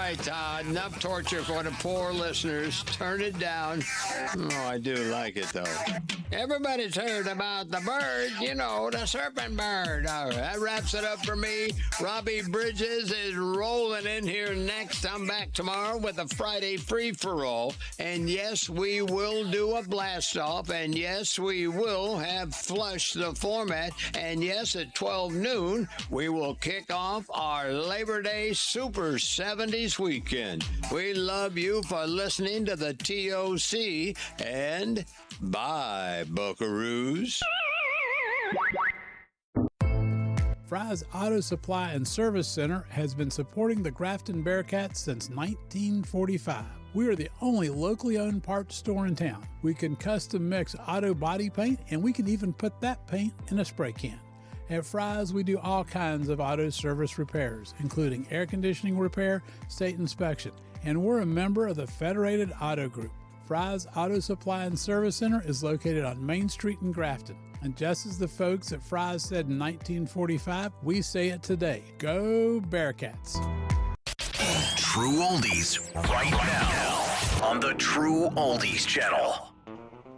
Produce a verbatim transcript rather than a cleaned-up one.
right, uh, enough torture for the poor listeners. Turn it down. Oh, I do like it, though. Everybody's heard about the bird, you know, the serpent bird. Uh, that wraps it up for me. Robbie Bridges is rolling in here next. I'm back tomorrow with a Friday free-for-all. And yes, we will do a blast-off. And yes, we will have Flush the format. And yes, at twelve noon, we will kick off our Labor Day Super seventies weekend. We love you for listening to the T O C. And bye, buckaroos. Fry's Auto Supply and Service Center has been supporting the Grafton Bearcats since nineteen forty-five. We are the only locally owned parts store in town. We can custom mix auto body paint, and we can even put that paint in a spray can. At Fry's, we do all kinds of auto service repairs, including air conditioning repair, state inspection, and we're a member of the Federated Auto Group. Fry's Auto Supply and Service Center is located on Main Street in Grafton. And just as the folks at Fry's said in nineteen forty-five, we say it today. Go Bearcats. True Oldies right now on the True Oldies channel.